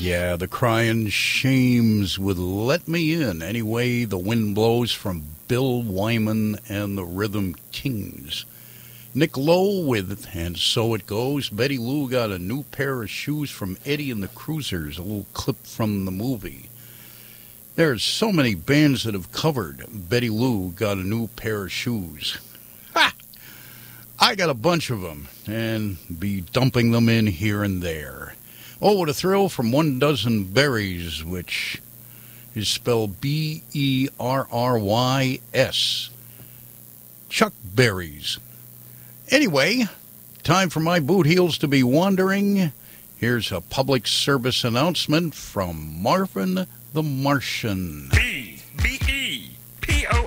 Yeah, the Crying Shames with Let Me In Any Way the Wind Blows from Bill Wyman and the Rhythm Kings. Nick Lowe with And So It Goes. Betty Lou got a new pair of shoes from Eddie and the Cruisers, a little clip from the movie. There's so many bands that have covered Betty Lou Got a New Pair of Shoes. Ha! I got a bunch of them and be dumping them in here and there. Oh, what a thrill from One Dozen Berries, which is spelled Berrys. Chuck Berries. Anyway, time for my boot heels to be wandering. Here's a public service announcement from Marvin the Martian.